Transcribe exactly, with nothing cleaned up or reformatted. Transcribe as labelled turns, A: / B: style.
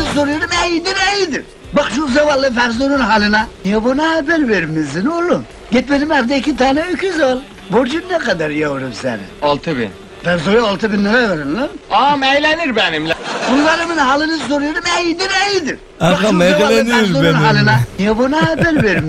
A: soruyorum, iyidir iyidir. Bak şu zavallı Ferzo'nun haline. Niye bana haber vermişsin oğlum? Git benim evde iki tane öküz al. Borcun ne kadar yavrum senin?
B: Altı bin.
A: Ferzo'ya altı bin lira verin lan.
B: Ağam eğlenir benimle.
A: Bunlarımın halini soruyorum, iyidir iyidir.
C: Ağam
A: Bak şu zavallı
C: eğlenir
A: Ferzo'nun
C: benimle.
A: haline. Niye bana haber vermişsin?